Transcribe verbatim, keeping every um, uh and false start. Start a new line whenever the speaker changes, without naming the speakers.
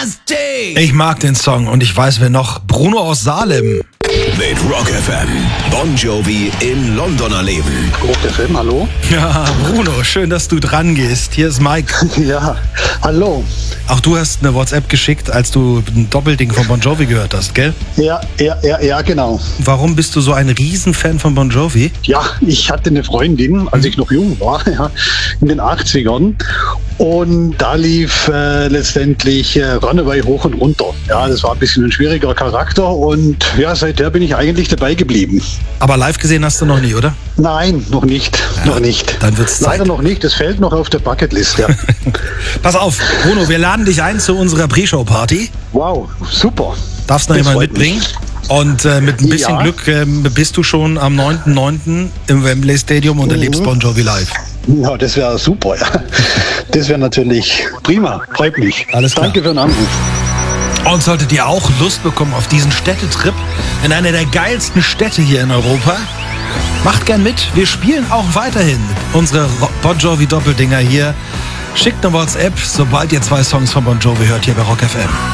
Nasty!
Ich mag den Song und ich weiß wer noch. Bruno aus Salem.
Mit Rock F M. Bon Jovi im Londoner Leben.
Rock F M, hallo?
Ja, Bruno, schön, dass du dran gehst. Hier ist Mike.
Ja, hallo.
Auch du hast eine WhatsApp geschickt, als du ein Doppelding von Bon Jovi gehört hast, gell?
Ja, ja, ja, ja, genau.
Warum bist du so ein Riesenfan von Bon Jovi?
Ja, ich hatte eine Freundin, als ich noch jung war, ja, in den achtzigern. Und da lief äh, letztendlich äh, Runaway hoch und runter. Ja, das war ein bisschen ein schwieriger Charakter und ja, seither bin ich eigentlich dabei geblieben.
Aber live gesehen hast du noch nie, oder?
Nein, noch nicht,
Ja,
noch nicht.
dann wird's Zeit.
Leider noch nicht, das fällt noch auf der Bucketlist, ja.
Pass auf, Bruno, wir laden dich ein zu unserer Pre-Show-Party.
Wow, super.
Darfst noch
Das
jemand
freut
mitbringen?
mich.
Und äh, mit ein bisschen
Ja.
Glück ähm, bist du schon am neunten neunten im Wembley Stadium und erlebst
Mhm.
Bon Jovi live.
Ja, das wäre super, ja. Das wäre natürlich prima, freut mich.
Alles klar.
Danke für den Anruf.
Und solltet ihr auch Lust bekommen auf diesen Städtetrip in eine der geilsten Städte hier in Europa, macht gern mit. Wir spielen auch weiterhin unsere Bon Jovi Doppeldinger hier. Schickt eine WhatsApp, sobald ihr zwei Songs von Bon Jovi hört hier bei Rock F M.